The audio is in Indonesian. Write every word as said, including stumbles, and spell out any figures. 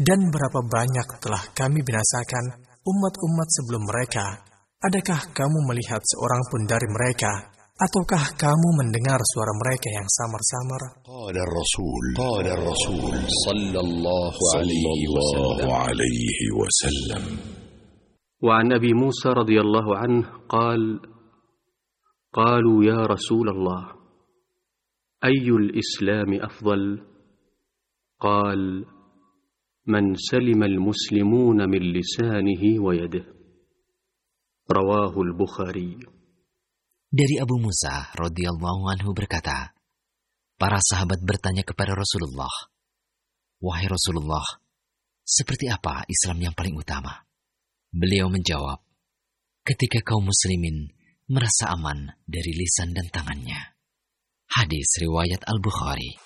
Dan berapa banyak telah kami binasakan umat-umat sebelum mereka. Adakah kamu melihat seorang pun dari mereka, ataukah kamu mendengar suara mereka yang samar-samar? Qala Rasul, qala Rasul, sallallahu alaihi wasallam. وعن أبي موسى رضي الله عنه قال: قالوا يا رسول الله أي الإسلام أفضل؟ قال: من سلم المسلمون من لسانه ويده. رواه البخاري. Dari Abu Musa radhiyallahu anhu berkata, para sahabat bertanya kepada Rasulullah, "Wahai Rasulullah, seperti apa Islam yang paling utama?" Beliau menjawab, "Ketika kaum muslimin merasa aman dari lisan dan tangannya." Hadis riwayat Al-Bukhari.